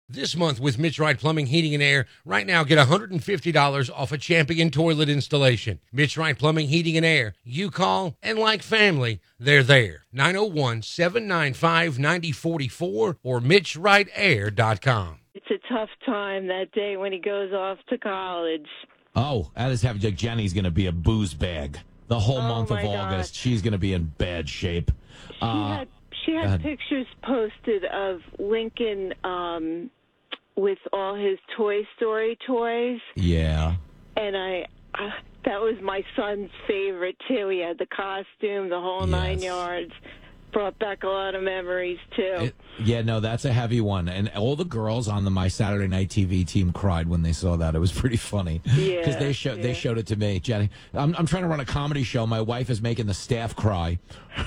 This month with Mitch Wright Plumbing, Heating, and Air, right now get $150 off a Champion toilet installation. Mitch Wright Plumbing, Heating, and Air. You call, and like family, they're there. 901-795-9044 or MitchWrightAir.com. It's a tough time that day when he goes off to college. Oh, that is having Jenny's going to be a booze bag. The whole month of August, she's going to be in bad shape. She had pictures posted of Lincoln with all his Toy Story toys. Yeah. And that was my son's favorite, too. He had the costume, the whole 9 yards. Brought back a lot of memories, too. That's a heavy one. And all the girls on the My Saturday Night TV team cried when they saw that. It was pretty funny. Yeah. Because they showed it to me. Jenny, I'm trying to run a comedy show. My wife is making the staff cry.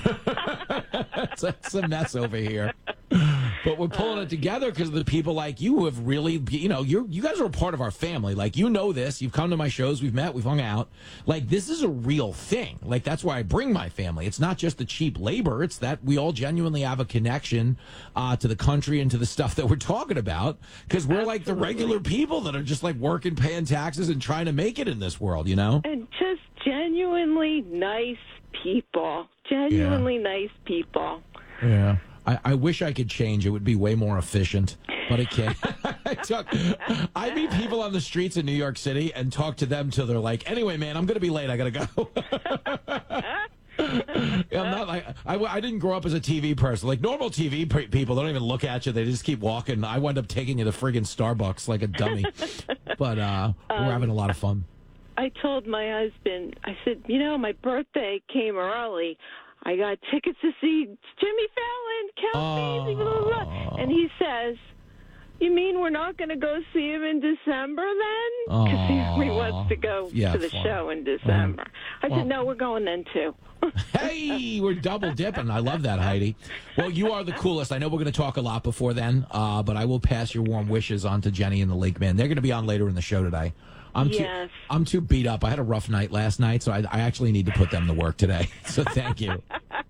It's a mess over here. But we're pulling it together because of the people like you who have really, you guys are a part of our family. Like, you know this. You've come to my shows. We've met. We've hung out. Like, this is a real thing. Like, that's why I bring my family. It's not just the cheap labor. It's that we all genuinely have a connection to the country and to the stuff that we're talking about because we're like the regular people that are just like working, paying taxes and trying to make it in this world, And just genuinely nice people. Genuinely nice people. Yeah. I wish I could change. It would be way more efficient, but I can't. I meet people on the streets in New York City and talk to them till they're like, anyway, man, I'm going to be late. I got to go. I'm not like I didn't grow up as a TV person. Like normal TV people, they don't even look at you. They just keep walking. I wind up taking you to friggin' Starbucks like a dummy. But we're having a lot of fun. I told my husband, I said, my birthday came early. I got tickets to see Jimmy Fallon, Count Basie, blah, blah, blah. And he says, you mean we're not going to go see him in December then? Because he wants to go to the show in December. I said, no, we're going then too. Hey, we're double dipping. I love that, Heidi. Well, you are the coolest. I know we're going to talk a lot before then, but I will pass your warm wishes on to Jenny and the Lake Man. They're going to be on later in the show today. I'm too beat up. I had a rough night last night, so I actually need to put them to work today. So thank you.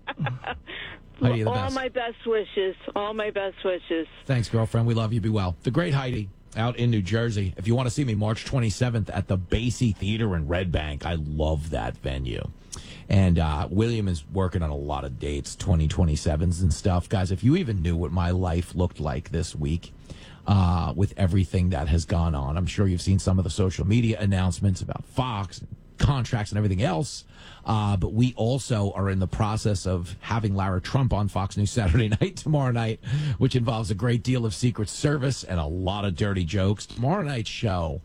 Heidi, all my best wishes. All my best wishes. Thanks, girlfriend. We love you. Be well. The great Heidi out in New Jersey. If you want to see me, March 27th at the Basie Theater in Red Bank. I love that venue. And William is working on a lot of dates, 2027s and stuff. Guys, if you even knew what my life looked like this week, with everything that has gone on. I'm sure you've seen some of the social media announcements about Fox, and contracts, and everything else. But we also are in the process of having Lara Trump on Fox News Saturday night tomorrow night, which involves a great deal of Secret Service and a lot of dirty jokes. Tomorrow night's show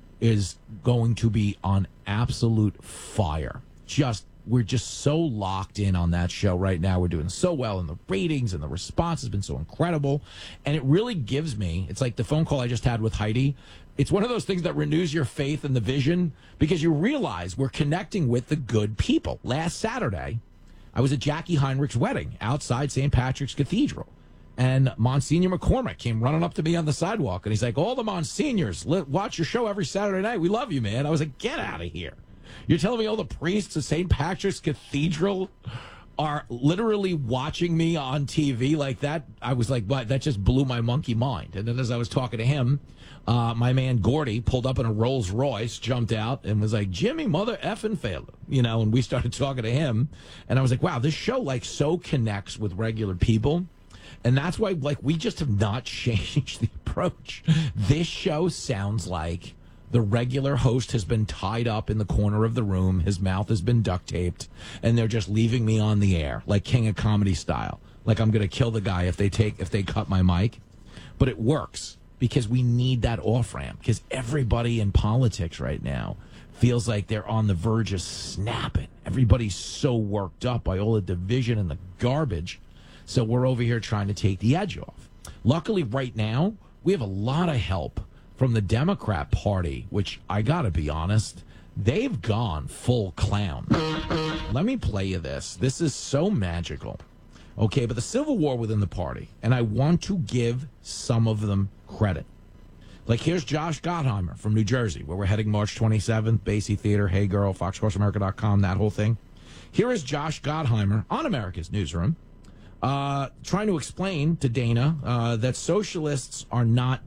is going to be on absolute fire. We're just so locked in on that show right now. We're doing so well in the ratings, and the response has been so incredible. And it really gives me, it's like the phone call I just had with Heidi. It's one of those things that renews your faith in the vision because you realize we're connecting with the good people. Last Saturday, I was at Jackie Heinrich's wedding outside St. Patrick's Cathedral. And Monsignor McCormick came running up to me on the sidewalk. And he's like, all the Monsignors, watch your show every Saturday night. We love you, man. I was like, get out of here. You're telling me all the priests of St. Patrick's Cathedral are literally watching me on TV like that? I was like, what? That just blew my monkey mind. And then as I was talking to him, my man Gordy pulled up in a Rolls Royce, jumped out, and was like, Jimmy, mother effing failure. And we started talking to him. And I was like, wow, this show so connects with regular people. And that's why we just have not changed the approach. This show sounds like the regular host has been tied up in the corner of the room. His mouth has been duct taped, and they're just leaving me on the air, like King of Comedy style. Like I'm going to kill the guy if they cut my mic. But it works because we need that off ramp. Because everybody in politics right now feels like they're on the verge of snapping. Everybody's so worked up by all the division and the garbage. So we're over here trying to take the edge off. Luckily, right now we have a lot of help from the Democrat Party, which I gotta be honest, they've gone full clown. Let me play you this. This is so magical. Okay, but the civil war within the party, and I want to give some of them credit. Like, here's Josh Gottheimer from New Jersey, where we're heading March 27th, Basie Theater, Hey Girl, FoxCrossAmerica.com, that whole thing. Here is Josh Gottheimer on America's Newsroom trying to explain to Dana that socialists are not